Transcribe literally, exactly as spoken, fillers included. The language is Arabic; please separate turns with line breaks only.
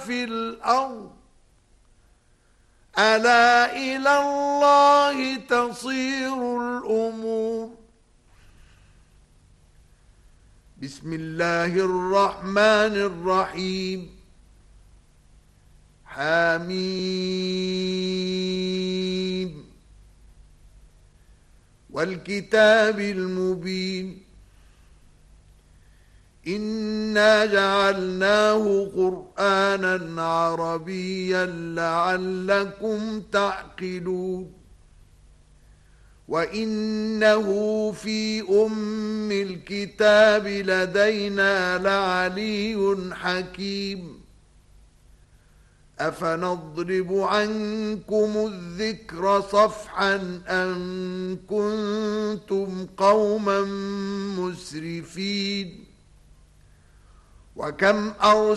في الأرض ألا إلى الله تصير الأمور. بسم الله الرحمن الرحيم. حميم والكتاب المبين إنا جعلناه قرآنا عربيا لعلكم تعقلون وإنه في أم الكتاب لدينا لعلي حكيم أفنضرب عنكم الذكر صفحا أن كنتم قوما مسرفين وكم أرسلنا